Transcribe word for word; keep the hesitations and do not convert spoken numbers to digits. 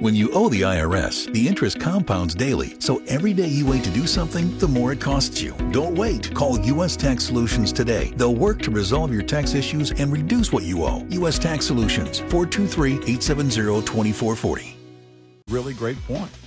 When you owe the I R S, the interest compounds daily, so every day you wait to do something, the more it costs you. Don't wait. Call U S Tax Solutions today. They'll work to resolve your tax issues and reduce what you owe. U S Tax Solutions, four two three, eight seven zero, two four four zero. Really great point.